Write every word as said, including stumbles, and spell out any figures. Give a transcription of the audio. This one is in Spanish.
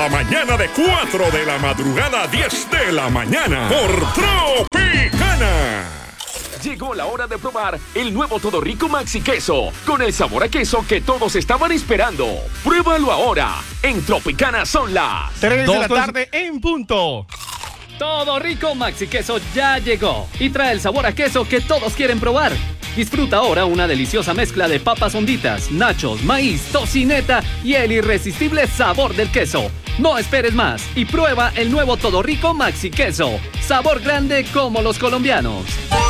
Cada mañana de cuatro de la madrugada a diez de la mañana por Tropicana. Llegó la hora de probar el nuevo Todo Rico Maxi Queso, con el sabor a queso que todos estaban esperando. Pruébalo ahora. En Tropicana son las tres de la tarde en punto. Todo Rico Maxi Queso ya llegó y trae el sabor a queso que todos quieren probar. Disfruta ahora una deliciosa mezcla de papas honditas, nachos, maíz, tocineta y el irresistible sabor del queso. No esperes más y prueba el nuevo Todo Rico Maxi Queso. Sabor grande como los colombianos.